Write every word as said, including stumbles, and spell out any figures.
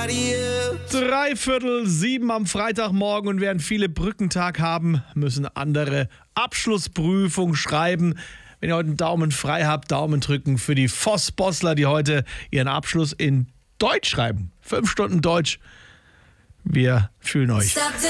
Dreiviertel sieben am Freitagmorgen und während viele Brückentag haben, müssen andere Abschlussprüfung schreiben. Wenn ihr heute einen Daumen frei habt, Daumen drücken für die Voss-Bossler, die heute ihren Abschluss in Deutsch schreiben. Fünf Stunden Deutsch. Wir fühlen euch.